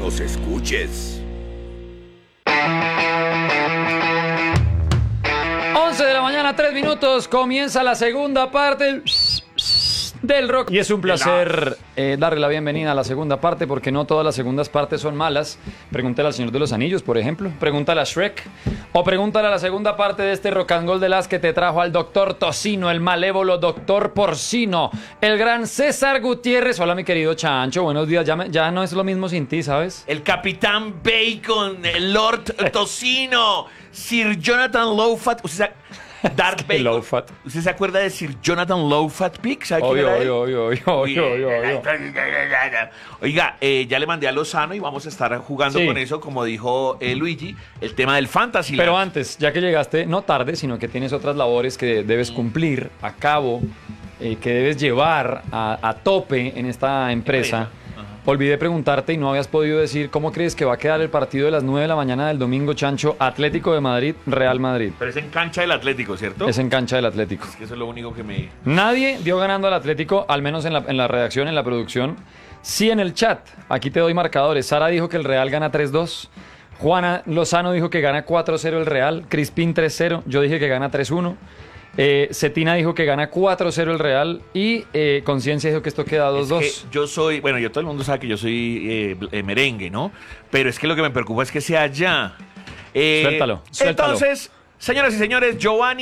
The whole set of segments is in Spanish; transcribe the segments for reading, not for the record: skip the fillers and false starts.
nos escuches. 11 de la mañana, 3 minutos, comienza la segunda parte del rock. Y es un placer darle la bienvenida a la segunda parte, porque no todas las segundas partes son malas. Pregúntale al Señor de los Anillos, por ejemplo. Pregúntale a Shrek. O pregúntale a la segunda parte de este rock and roll de las que te trajo al doctor Tocino, el malévolo doctor Porcino, el gran César Gutiérrez. Hola, mi querido Chancho, buenos días. Ya no es lo mismo sin ti, ¿sabes? El Capitán Bacon, el Lord Tocino, Sir Jonathan Lowfat. Dark Bacon. Lowfat. ¿Usted se acuerda de Sir Jonathan Lowfat Pig? ¿Sabe quién era él? Obvio. Oiga, ya le mandé a Lozano y vamos a estar jugando Sí. con eso, como dijo Luigi, el tema del Fantasy. Pero antes, ya que llegaste, no tarde, sino que tienes otras labores que debes cumplir a cabo, que debes llevar a tope en esta empresa. Olvidé preguntarte y no habías podido decir cómo crees que va a quedar el partido de las 9 de la mañana del domingo, Chancho. Atlético de Madrid, Real Madrid. Pero es en cancha del Atlético, ¿cierto? Es en cancha del Atlético. Es que eso es lo único que me... Nadie dio ganando al Atlético, al menos en la redacción, en la producción. Sí en el chat. Aquí te doy marcadores. Sara dijo que el Real gana 3-2. Juana Lozano dijo que gana 4-0 el Real. Crispín 3-0. Yo dije que gana 3-1. Cetina dijo que gana 4-0 el Real. Y Conciencia dijo que esto queda 2-2. Es que yo soy... Bueno, todo el mundo sabe que yo soy merengue, ¿no? Pero es que lo que me preocupa es que sea allá. Suéltalo. Entonces... Señoras y señores,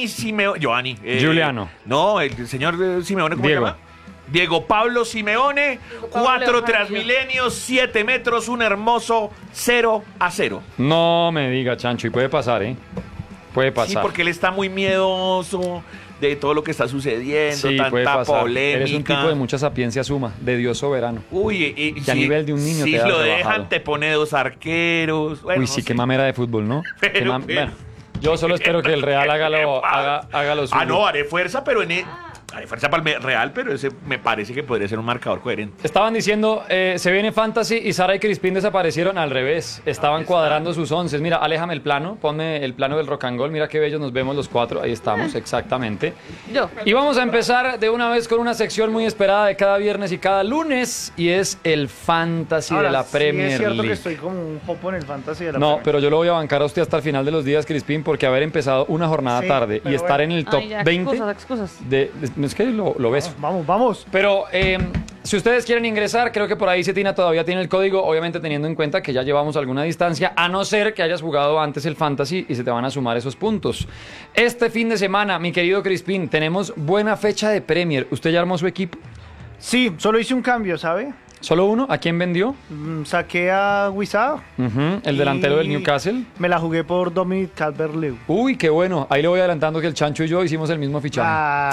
Giuliano. No, el señor Simeone, ¿cómo Diego. se llama? Diego Pablo Simeone, Pablo 4 Jaramillo. Transmilenios, 7 metros, un hermoso 0-0. No me diga, Chancho. Y puede pasar, ¿eh? Puede pasar. Sí, porque él está muy miedoso de todo lo que está sucediendo, Sí, puede tanta pasar. polémica. Eres un tipo de mucha sapiencia suma, de Dios soberano. Uy, Que a nivel de un niño si te da lo rebajado. dejan, te pone 2 arqueros. Bueno, Uy, sí, no qué sé. mamera de fútbol, ¿no? Pero, Qué pero- bueno, yo solo espero que el Real haga lo suyo. Ah, no, haré fuerza, pero haré fuerza para el Real, pero ese me parece que podría ser un marcador coherente. Estaban diciendo, se viene Fantasy y Sara y Crispín desaparecieron al revés. Estaban cuadrando sus onces. Mira, aléjame el plano, ponme el plano del rock and roll. Mira qué bellos nos vemos los cuatro. Ahí estamos, exactamente. Yo. Y vamos a empezar de una vez con una sección muy esperada de cada viernes y cada lunes. Y es el Fantasy de la sí Premier es cierto League. que estoy como un jopo en el fantasy de la No, Premier. pero yo lo voy a bancar a usted hasta el final de los días, Crispín, porque haber empezado una jornada Sí, tarde y pero estar bueno. en el top Ay, ya, 20... excusas. No es que lo ves. Vamos. Pero si ustedes quieren ingresar, creo que por ahí Cetina todavía tiene el código, obviamente teniendo en cuenta que ya llevamos alguna distancia, a no ser que hayas jugado antes el Fantasy y se te van a sumar esos puntos. Este fin de semana, mi querido Crispín, tenemos buena fecha de Premier. ¿Usted ya armó su equipo? Sí, solo hice un cambio, ¿sabe? ¿Solo uno? ¿A quién vendió? Saqué a Wizard. Ujú, el delantero del Newcastle. Me la jugué por Dominic Calvert-Lewin. Uy, qué bueno. Ahí le voy adelantando que el Chancho y yo hicimos el mismo fichaje.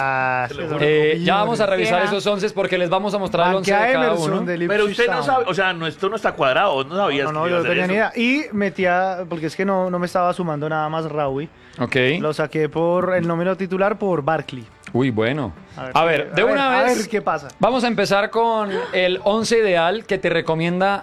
Ya vamos a revisar esos 11 porque les vamos a mostrar el 11 de cada uno. Pero usted no sabe, o sea, esto no está cuadrado, no sabías No, que iba yo a no hacer tenía eso. ni idea. Y metía, porque es que no me estaba sumando nada más Raúl. Ok. Lo saqué por el número titular por Barkley. Uy, bueno. A ver, de una a vez. ver qué pasa. Vamos a empezar con el 11 ideal que te recomienda